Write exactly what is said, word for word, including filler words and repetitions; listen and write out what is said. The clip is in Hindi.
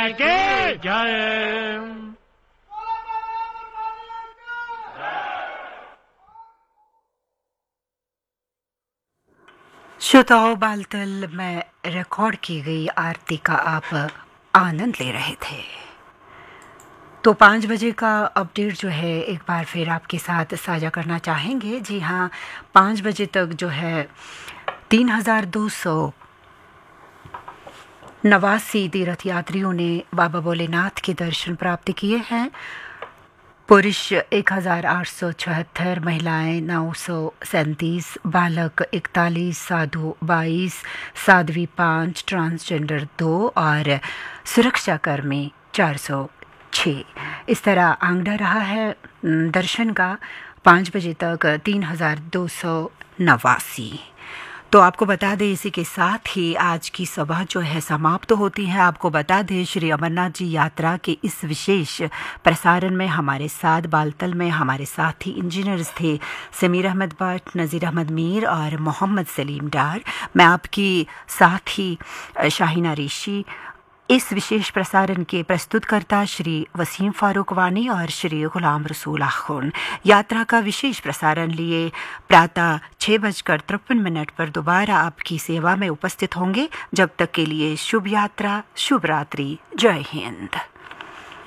की जय। श्रोताओं, बालतल में रिकॉर्ड की गई आरती का आप आनंद ले रहे थे। तो पाँच बजे का अपडेट जो है एक बार फिर आपके साथ साझा करना चाहेंगे। जी हाँ, पाँच बजे तक जो है तीन हज़ार दो सौ नवासी तीर्थ यात्रियों ने बाबा भोलेनाथ के दर्शन प्राप्त किए हैं। पुरुष एक हज़ार आठ सौ छिहत्तर, महिलाएं नौ सौ सैंतीस, बालक इकतालीस, साधु बाईस, साध्वी पाँच, ट्रांसजेंडर दो और सुरक्षाकर्मी चार सौ छः। इस तरह आंकड़ा रहा है दर्शन का पाँच बजे तक तीन हज़ार दो सौ नवासी। तो आपको बता दें, इसी के साथ ही आज की सभा जो है समाप्त तो होती है। आपको बता दें, श्री अमरनाथ जी यात्रा के इस विशेष प्रसारण में हमारे साथ बालतल में हमारे साथी इंजीनियर्स थे समीर अहमद भट्ट, नज़ीर अहमद मीर और मोहम्मद सलीम डार। मैं आपकी साथी शाहीना ऋषि। इस विशेष प्रसारण के प्रस्तुतकर्ता श्री वसीम फारूक वानी और श्री गुलाम रसूल आखुन। यात्रा का विशेष प्रसारण लिए प्रातः छः बजकर तिरपन मिनट पर दोबारा आपकी सेवा में उपस्थित होंगे। जब तक के लिए शुभ यात्रा, शुभ रात्रि, जय हिंद।